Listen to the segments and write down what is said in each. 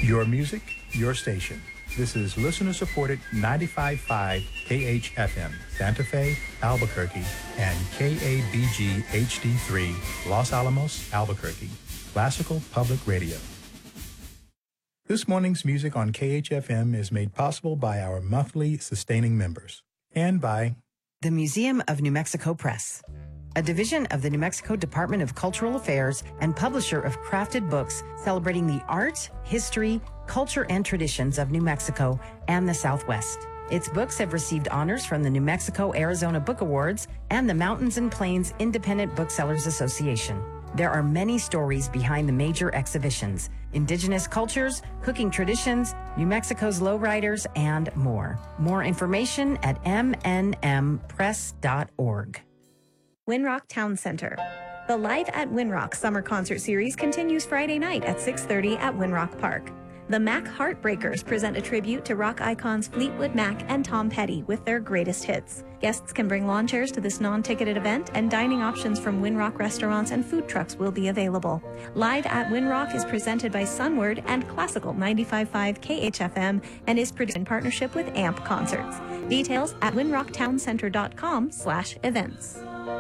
Your music, your station. This is listener-supported 95.5 KHFM, Santa Fe, Albuquerque, and KABG HD3, Los Alamos, Albuquerque. Classical Public Radio. This morning's music on KHFM is made possible by our monthly sustaining members and by the Museum of New Mexico Press, a division of the New Mexico Department of Cultural Affairs and publisher of crafted books celebrating the art, history, culture, and traditions of New Mexico and the Southwest. Its books have received honors from the New Mexico-Arizona Book Awards and the Mountains and Plains Independent Booksellers Association. There are many stories behind the major exhibitions: indigenous cultures, cooking traditions, New Mexico's lowriders, and more. More information at mnmpress.org. Winrock Town Center. The Live at Winrock Summer Concert Series continues Friday night at 6:30 at Winrock Park. The Mac Heartbreakers present a tribute to rock icons Fleetwood Mac and Tom Petty with their greatest hits. Guests can bring lawn chairs to this non-ticketed event, and dining options from Winrock restaurants and food trucks will be available. Live at Winrock is presented by Sunward and Classical 95.5 KHFM and is produced in partnership with AMP Concerts. Details at winrocktowncenter.com/events.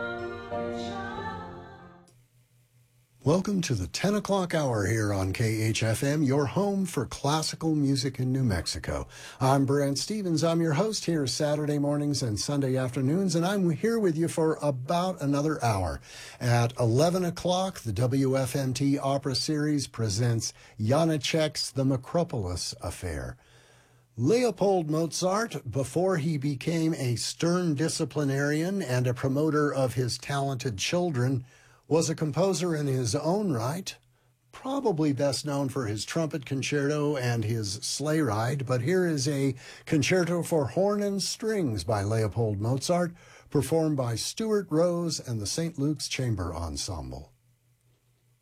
Welcome to the 10 o'clock hour here on KHFM, your home for classical music in New Mexico. I'm Brent Stevens. I'm your host here Saturday mornings and Sunday afternoons, and I'm here with you for about another hour. At 11 o'clock, the WFMT Opera Series presents Janacek's The Macropolis Affair. Leopold Mozart, before he became a stern disciplinarian and a promoter of his talented children, was a composer in his own right, probably best known for his trumpet concerto and his sleigh ride, but here is a concerto for horn and strings by Leopold Mozart, performed by Stuart Rose and the St. Luke's Chamber Ensemble.